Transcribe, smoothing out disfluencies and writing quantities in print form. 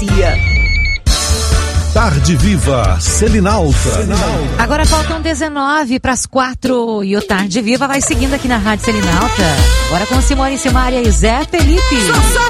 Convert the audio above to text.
Tarde Viva, Selinalta. Agora faltam 19 para as 4 e o Tarde Viva vai seguindo aqui na Rádio Selinalta. Agora com Simone Simaria e Zé Felipe. Só